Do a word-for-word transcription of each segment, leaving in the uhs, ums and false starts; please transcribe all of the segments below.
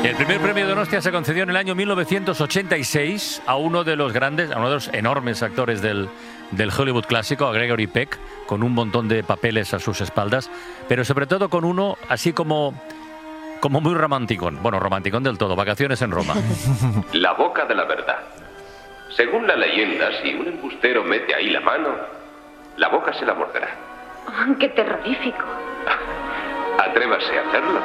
El primer premio Donostia se concedió en el año mil novecientos ochenta y seis a uno de los grandes, a uno de los enormes actores del, del Hollywood clásico, a Gregory Peck, con un montón de papeles a sus espaldas, pero sobre todo con uno así como, como muy romanticón. Bueno, romanticón del todo, Vacaciones en Roma. La boca de la verdad. Según la leyenda, si un embustero mete ahí la mano, la boca se la morderá. Oh, ¡qué terrorífico! Atrévase a hacerlo.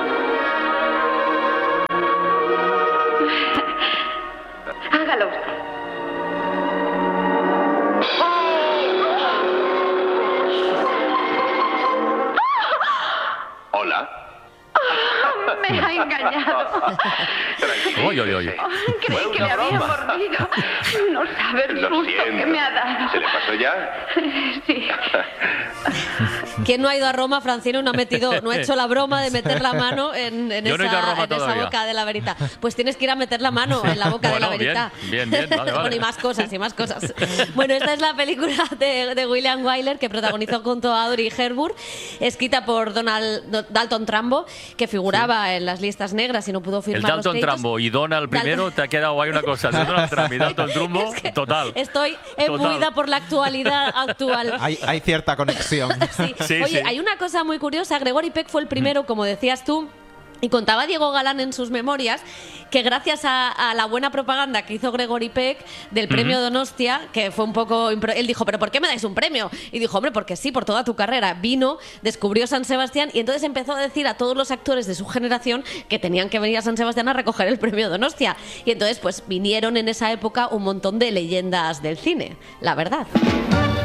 Hágalo usted. Hola. Oh, me ha engañado. Oye, oye, oye. Oh, creí que le había mordido. No sabe el susto que me ha dado. ¿Se le pasó ya? Sí. ¿Quién no ha ido a Roma, Francino, no ha metido, no ha hecho la broma de meter la mano en, en, Yo no he ido a esa, Roma en esa todavía. boca de la verita? Pues tienes que ir a meter la mano en la boca Bueno, de la verita. bien, bien, bien, vale, vale. Bueno, y más cosas, y más cosas. Bueno, esta es la película de, de William Wyler, que protagonizó junto a Audrey Hepburn, escrita por Donald Dalton Trumbo, que figuraba sí. en las listas negras y no pudo firmar El Dalton los Trumbo y Donald primero, Dalton... te ha quedado ahí una cosa. Donald Trump y Dalton Trumbo, es que total. Estoy embuida total. por la actualidad actual. Hay, hay cierta conexión. Sí. Sí, Oye, sí. hay una cosa muy curiosa. Gregory Peck fue el primero, como decías tú, y contaba Diego Galán en sus memorias que gracias a, a la buena propaganda que hizo Gregory Peck del premio uh-huh. Donostia, que fue un poco... Impro- él dijo, ¿pero por qué me dais un premio? Y dijo, hombre, porque sí, por toda tu carrera. Vino, descubrió San Sebastián y entonces empezó a decir a todos los actores de su generación que tenían que venir a San Sebastián a recoger el premio Donostia. Y entonces pues vinieron en esa época un montón de leyendas del cine, la verdad.